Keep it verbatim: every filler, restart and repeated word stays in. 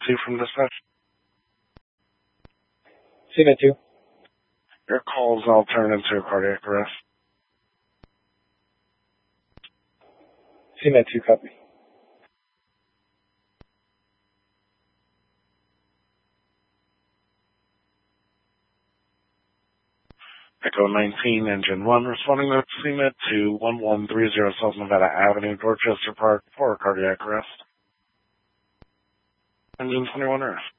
two from dispatch. C M E two. Your call's all turned into a cardiac arrest. C M E two, copy. Echo nineteen, Engine one, responding to C M E two, one one three zero South Nevada Avenue, Dorchester Park, for a cardiac arrest. Engine twenty-one arrest.